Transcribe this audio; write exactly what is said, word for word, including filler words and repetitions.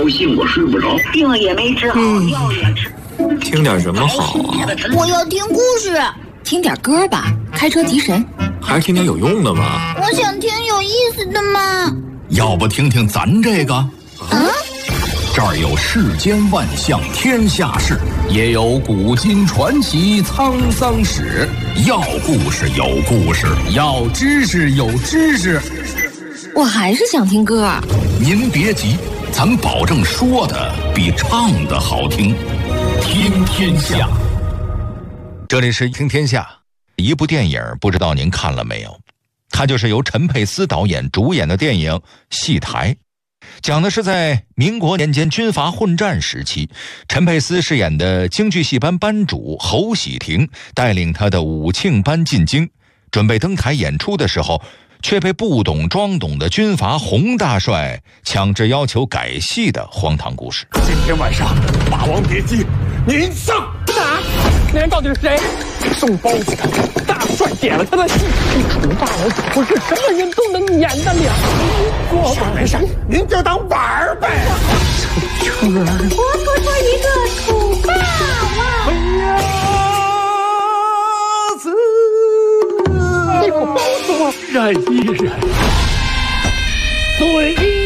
高兴，我睡不着，病也没治好， 嗯、 药也吃。 听点什么好啊？ 我要听故事。 听点歌吧，开车提神。 还是听点有用的吧。 我想听有意思的嘛。 要不听听咱这个？ 啊？ 这儿有世间万象天下事，也有古今传奇沧桑史。要故事有故事，要知识有知识。 我还是想听歌。 您别急，咱保证说的比唱的好听。听天下，这里是听天下。一部电影不知道您看了没有，它就是由陈佩斯导演主演的电影《戏台》，讲的是在民国年间军阀混战时期，陈佩斯饰演的京剧戏班班主侯喜亭带领他的武庆班进京，准备登台演出的时候，却被不懂装懂的军阀洪大帅强制要求改戏的荒唐故事。 今天晚上霸王别姬您上哪？那人到底是谁？送包子的大帅点了他的戏，这楚大老祖不是什么人都能演得了。我没事，您就当玩儿呗。 我不做一个楚霸王。 哎呀，这个包子我忍一忍，嘴